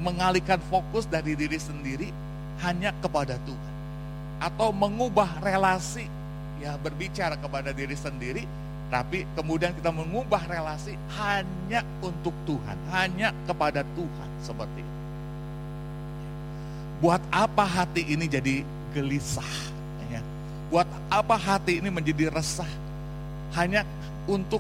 mengalihkan fokus dari diri sendiri hanya kepada Tuhan. Atau mengubah relasi, ya berbicara kepada diri sendiri, tapi kemudian kita mengubah relasi hanya untuk Tuhan, hanya kepada Tuhan, seperti itu. Buat apa hati ini jadi gelisah? Ya? Buat apa hati ini menjadi resah? Hanya untuk